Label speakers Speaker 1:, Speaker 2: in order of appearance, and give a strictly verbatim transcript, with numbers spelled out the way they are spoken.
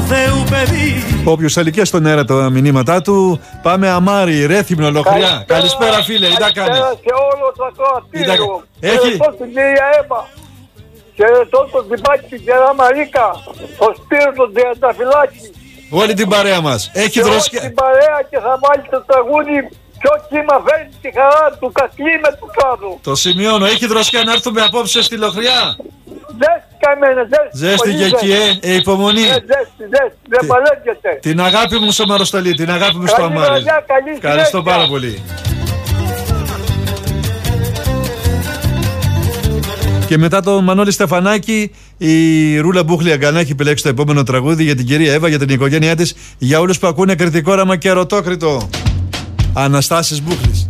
Speaker 1: Θεού παιδί.
Speaker 2: Όποιος θέλει και στον αέρα τα μηνύματά του. Πάμε Αμάρι, Ρέθυμνο, Λοχριά. Καλησπέρα φίλε, τι τα κάνεις?
Speaker 3: Καλησπέρα σε όλο το ακροατήριο.
Speaker 2: Έχει.
Speaker 3: Χαιρετώ την κυρία Εύα. Χαιρετώ τον Τιμπάκη, την κυρία Μαρίκα. Το Σπύρο, τον Τριανταφυλάκη.
Speaker 2: Όλη την παρέα μας. Έχει
Speaker 3: και
Speaker 2: δροσιά.
Speaker 3: όλη την παρέα και θα βάλει το τραγούδι ποιο κύμα φέρνει τη χαρά του Κακλή με του κάτω.
Speaker 2: Το σημειώνω. Έχει δροσιά να έρθουμε απόψε στη Λοχριά?
Speaker 3: Ζέστη καημένα, ζέστη.
Speaker 2: Ζέστη και εκεί, ε, ε, υπομονή.
Speaker 3: Ε, ζέστη, ζέστη, δεν παλεύγεται.
Speaker 2: Την αγάπη μου στο Μαροσταλί, την αγάπη μου στο Αμάρι. Ευχαριστώ πάρα πολύ. Και μετά τον Μανώλη Στεφανάκη, η Ρούλα Μπούχλη Αγκανά έχει επιλέξει το επόμενο τραγούδι για την κυρία Εύα, για την οικογένειά της, για όλους που ακούνε Κρητικό Όραμα και Ερωτόκριτο. Αναστάσεις Μπούχλης.